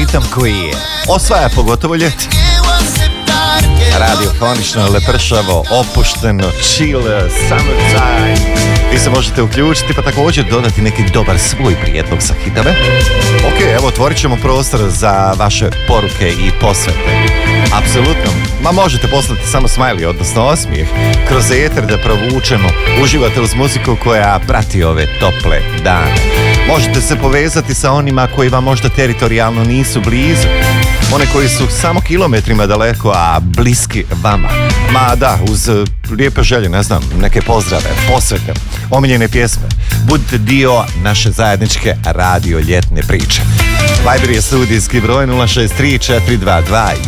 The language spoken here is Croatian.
ritam koji je osvaja pogotovo ljeti. Radiofonično, lepršavo, opušteno, chill, summertime. Vi se možete uključiti pa također dodati neki dobar svoj prijedlog za hitove. Ok, evo otvorit ćemo prostor za vaše poruke i posvete. Apsolutno, ma možete poslati samo smiley, odnosno osmijeh, kroz eter da provučemo. Uživate uz muziku koja prati ove tople dane. Možete se povezati sa onima koji vam možda teritorijalno nisu blizu. One koji su samo kilometrima daleko, a bliski vama. Ma da, uz lijepe želje, ne znam, neke pozdrave, posvete, omiljene pjesme. Budite dio naše zajedničke radio ljetne priče. Viber je studijski broj 063 422